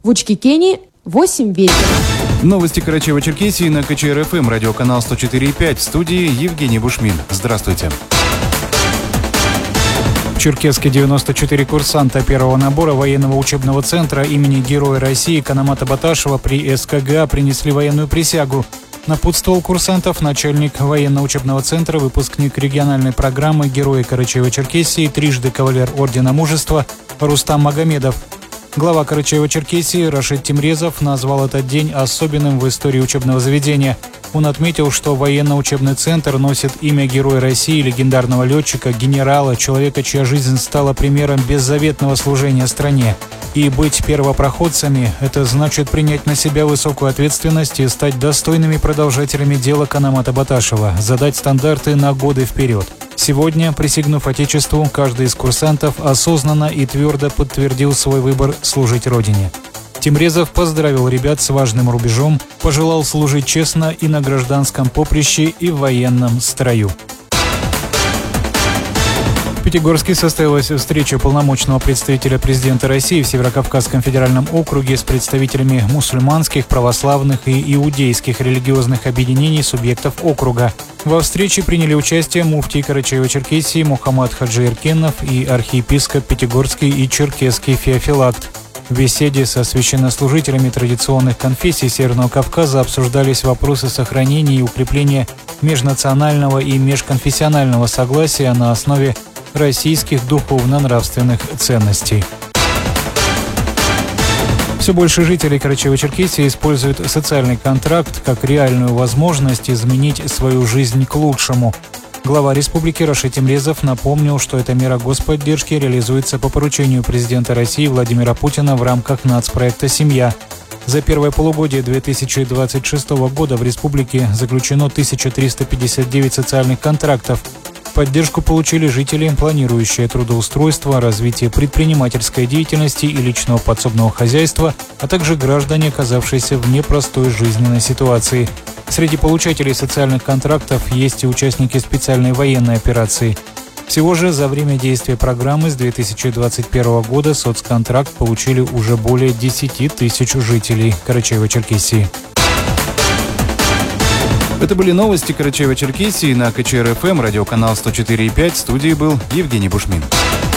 В Учкикене 8 вечера. Новости Карачаево-Черкесии на КЧР-ФМ, радиоканал 104,5. В студии Евгений Бушмин. Здравствуйте. В Черкесске 94 курсанта первого набора военного учебного центра имени Героя России Канамата Баташева при СКГА принесли военную присягу. Напутствовал курсантов начальник военно-учебного центра, выпускник региональной программы «Герои Карачаево-Черкесии», трижды кавалер Ордена Мужества Рустам Магомедов. Глава Карачаево-Черкесии Рашид Тимрезов назвал этот день особенным в истории учебного заведения. Он отметил, что военно-учебный центр носит имя Героя России, легендарного летчика, генерала, человека, чья жизнь стала примером беззаветного служения стране. И быть первопроходцами – это значит принять на себя высокую ответственность и стать достойными продолжателями дела Канамата Баташева, задать стандарты на годы вперед. Сегодня, присягнув Отечеству, каждый из курсантов осознанно и твердо подтвердил свой выбор служить Родине. Тимрезов поздравил ребят с важным рубежом, пожелал служить честно и на гражданском поприще, и в военном строю. В Пятигорске состоялась встреча полномочного представителя президента России в Северокавказском федеральном округе с представителями мусульманских, православных и иудейских религиозных объединений субъектов округа. Во встрече приняли участие муфтий Карачаево-Черкесии Мухаммад Хаджи Эркенов и архиепископ Пятигорский и Черкесский Феофилакт. В беседе со священнослужителями традиционных конфессий Северного Кавказа обсуждались вопросы сохранения и укрепления межнационального и межконфессионального согласия на основе российских духовно-нравственных ценностей. Все больше жителей Карачаево-Черкесии используют социальный контракт как реальную возможность изменить свою жизнь к лучшему. Глава республики Рашид Тимрезов напомнил, что эта мера господдержки реализуется по поручению президента России Владимира Путина в рамках нацпроекта «Семья». За первое полугодие 2026 года в республике заключено 1359 социальных контрактов. Поддержку получили жители, планирующие трудоустройство, развитие предпринимательской деятельности и личного подсобного хозяйства, а также граждане, оказавшиеся в непростой жизненной ситуации. Среди получателей социальных контрактов есть и участники специальной военной операции. Всего же за время действия программы с 2021 года соцконтракт получили уже более 10 тысяч жителей Карачаево-Черкесии. Это были новости Карачаево-Черкесии на КЧР-ФМ, радиоканал 104,5. В студии был Евгений Бушмин.